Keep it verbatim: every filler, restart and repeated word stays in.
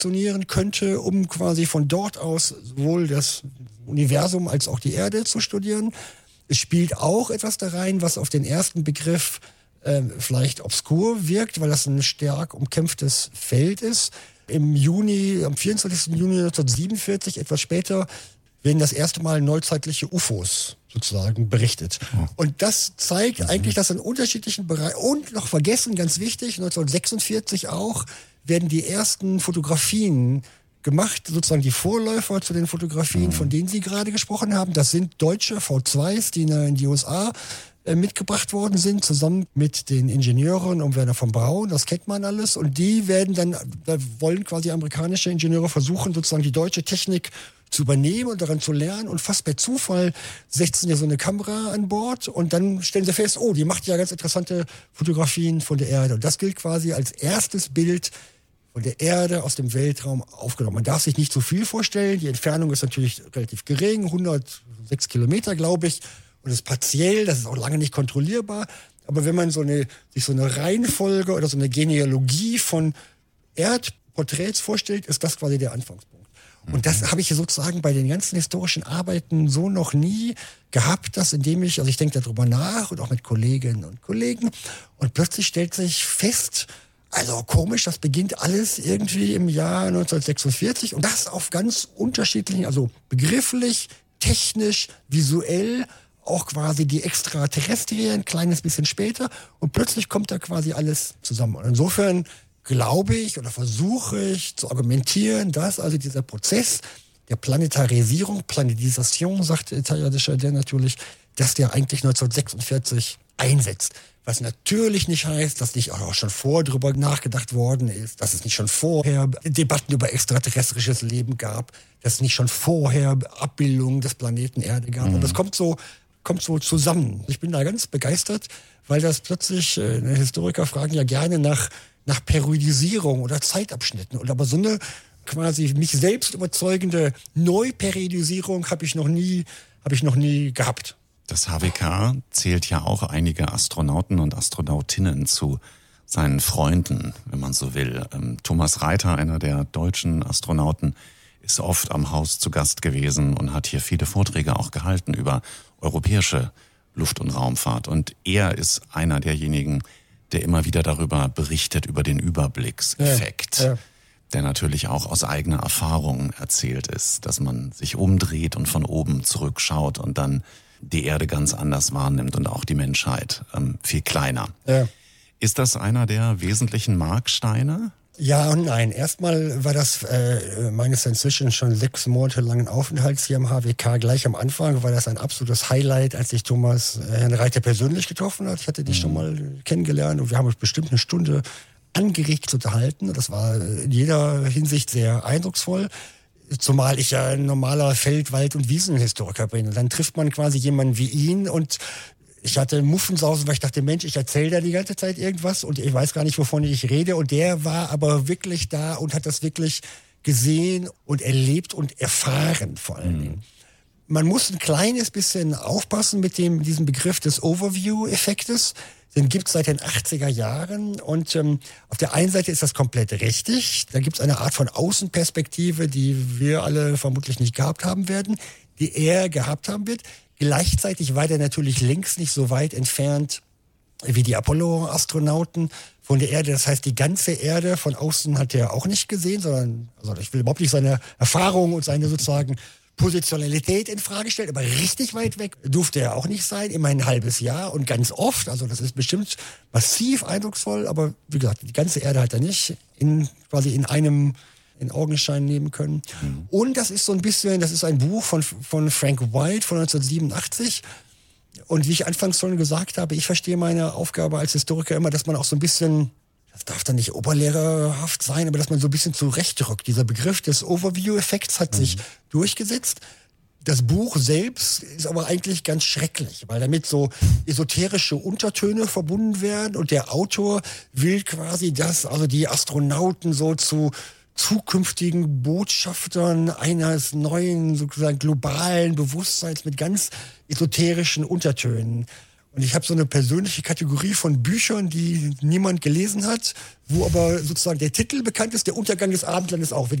stationieren könnte, um quasi von dort aus sowohl das Universum als auch die Erde zu studieren. Es spielt auch etwas da rein, was auf den ersten Begriff äh, vielleicht obskur wirkt, weil das ein stark umkämpftes Feld ist. Im Juni, am vierundzwanzigsten Juni neunzehnhundertsiebenundvierzig, etwas später, werden das erste Mal neuzeitliche U F Os sozusagen berichtet. Oh. Und das zeigt mhm. eigentlich, dass in unterschiedlichen Bereichen, und noch vergessen, ganz wichtig, neunzehnhundertsechsundvierzig auch, werden die ersten Fotografien gemacht, sozusagen die Vorläufer zu den Fotografien, mhm. von denen Sie gerade gesprochen haben. Das sind deutsche V zweis, die in die U S A äh, mitgebracht worden sind, zusammen mit den Ingenieuren um Werner von Braun. Das kennt man alles. Und die werden dann, da wollen quasi amerikanische Ingenieure versuchen, sozusagen die deutsche Technik zu übernehmen und daran zu lernen. Und fast per Zufall setzen ja so eine Kamera an Bord und dann stellen sie fest, oh, die macht ja ganz interessante Fotografien von der Erde. Und das gilt quasi als erstes Bild von der Erde aus dem Weltraum aufgenommen. Man darf sich nicht zu viel vorstellen. Die Entfernung ist natürlich relativ gering, hundertsechs Kilometer, glaube ich. Und das ist partiell, das ist auch lange nicht kontrollierbar. Aber wenn man so eine, sich so eine Reihenfolge oder so eine Genealogie von Erdporträts vorstellt, ist das quasi der Anfangspunkt. Und das habe ich sozusagen bei den ganzen historischen Arbeiten so noch nie gehabt, dass indem ich, also ich denke darüber nach und auch mit Kolleginnen und Kollegen und plötzlich stellt sich fest, also komisch, das beginnt alles irgendwie im Jahr neunzehnhundertsechsundvierzig und das auf ganz unterschiedlichen, also begrifflich, technisch, visuell, auch quasi die Extraterrestrien, ein kleines bisschen später und plötzlich kommt da quasi alles zusammen. Und insofern glaube ich oder versuche ich zu argumentieren, dass also dieser Prozess der Planetarisierung, Planetisation, sagte Teilhard de Chardin natürlich, dass der eigentlich neunzehnhundertsechsundvierzig einsetzt. Was natürlich nicht heißt, dass nicht auch schon vorher drüber nachgedacht worden ist, dass es nicht schon vorher Debatten über extraterrestrisches Leben gab, dass es nicht schon vorher Abbildungen des Planeten Erde gab. Mhm. Und das kommt so, kommt so zusammen. Ich bin da ganz begeistert, weil das plötzlich, äh, Historiker fragen ja gerne nach nach Periodisierung oder Zeitabschnitten. Und aber so eine quasi mich selbst überzeugende Neuperiodisierung habe ich noch nie, habe ich noch nie gehabt. Das H W K zählt ja auch einige Astronauten und Astronautinnen zu seinen Freunden, wenn man so will. Ähm, Thomas Reiter, einer der deutschen Astronauten, ist oft am Haus zu Gast gewesen und hat hier viele Vorträge auch gehalten über europäische Luft- und Raumfahrt. Und er ist einer derjenigen, der immer wieder darüber berichtet, über den Überblickseffekt, ja, ja. der natürlich auch aus eigener Erfahrung erzählt ist, dass man sich umdreht und von oben zurückschaut und dann die Erde ganz anders wahrnimmt und auch die Menschheit ähm, viel kleiner. Ja. Ist das einer der wesentlichen Marksteine? Ja und nein. Erstmal war das äh, meines inzwischen schon sechs Monate langen Aufenthalts hier am H W K. Gleich am Anfang war das ein absolutes Highlight, als ich Thomas äh, Herrn Reiter persönlich getroffen hat. Ich hatte dich mhm. schon mal kennengelernt und wir haben uns bestimmt eine Stunde angeregt zu unterhalten. Das war in jeder Hinsicht sehr eindrucksvoll. Zumal ich ja ein normaler Feld-, Wald- und Wiesenhistoriker bin. Und dann trifft man quasi jemanden wie ihn und ich hatte Muffensausen, weil ich dachte, Mensch, ich erzähle da die ganze Zeit irgendwas und ich weiß gar nicht, wovon ich rede. Und der war aber wirklich da und hat das wirklich gesehen und erlebt und erfahren vor allen Dingen. Mhm. Man muss ein kleines bisschen aufpassen mit dem diesem Begriff des Overview-Effektes. Den gibt es seit den achtziger Jahren und ähm, auf der einen Seite ist das komplett richtig. Da gibt es eine Art von Außenperspektive, die wir alle vermutlich nicht gehabt haben werden, die er gehabt haben wird. Gleichzeitig war der natürlich längst nicht so weit entfernt wie die Apollo-Astronauten von der Erde. Das heißt, die ganze Erde von außen hat er auch nicht gesehen, sondern, also ich will überhaupt nicht seine Erfahrung und seine sozusagen Positionalität in Frage stellen, aber richtig weit weg durfte er auch nicht sein, immer ein halbes Jahr und ganz oft. Also das ist bestimmt massiv eindrucksvoll, aber wie gesagt, die ganze Erde hat er nicht in, quasi in einem in Augenschein nehmen können. Mhm. Und das ist so ein bisschen, das ist ein Buch von, von Frank White von neunzehnhundertsiebenundachtzig. Und wie ich anfangs schon gesagt habe, ich verstehe meine Aufgabe als Historiker immer, dass man auch so ein bisschen, das darf dann nicht oberlehrerhaft sein, aber dass man so ein bisschen zurechtrückt. Dieser Begriff des Overview-Effekts hat mhm. sich durchgesetzt. Das Buch selbst ist aber eigentlich ganz schrecklich, weil damit so esoterische Untertöne verbunden werden und der Autor will quasi das, also die Astronauten so zu zukünftigen Botschaftern eines neuen, sozusagen globalen Bewusstseins mit ganz esoterischen Untertönen. Und ich habe so eine persönliche Kategorie von Büchern, die niemand gelesen hat, wo aber sozusagen der Titel bekannt ist, der Untergang des Abendlandes auch.